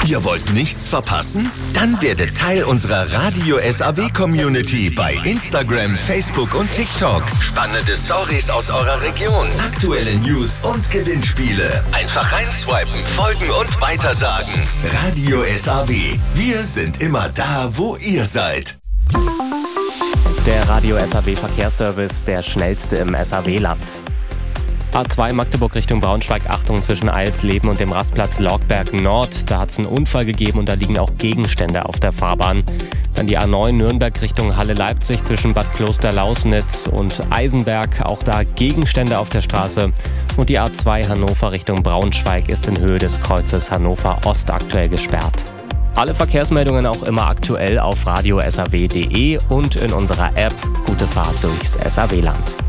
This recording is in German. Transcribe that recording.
Ihr wollt nichts verpassen? Dann werdet Teil unserer Radio SAW-Community bei Instagram, Facebook und TikTok. Spannende Stories aus eurer Region, aktuelle News und Gewinnspiele. Einfach reinswipen, folgen und weitersagen. Radio SAW. Wir sind immer da, wo ihr seid. Der Radio SAW Verkehrsservice, der schnellste im SAW-Land. A2 Magdeburg Richtung Braunschweig, Achtung zwischen Eilsleben und dem Rastplatz Lorgberg Nord. Da hat es einen Unfall gegeben und da liegen auch Gegenstände auf der Fahrbahn. Dann die A9 Nürnberg Richtung Halle-Leipzig zwischen Bad Kloster-Lausnitz und Eisenberg. Auch da Gegenstände auf der Straße. Und die A2 Hannover Richtung Braunschweig ist in Höhe des Kreuzes Hannover Ost aktuell gesperrt. Alle Verkehrsmeldungen auch immer aktuell auf radiosaw.de und in unserer App. Gute Fahrt durchs SAW-Land.